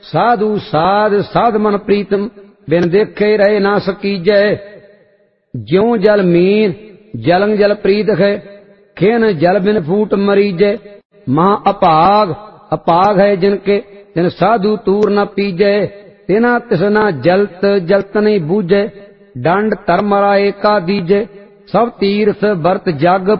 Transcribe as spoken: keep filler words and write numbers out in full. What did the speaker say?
साधु साध साध मन प्रीतम बिन देखे रहे ना सकीजै। ज्यों जल मीन जलंग जल प्रीत है खेन जल बिन फूट मरीजै। महा अपाग अपाग है जिनके जिन साधु तूर न पीजै। तिना तिसना जलत जलत नहीं बूझै। दंड धर्म एका दीजै सब तीर्थ बरत जग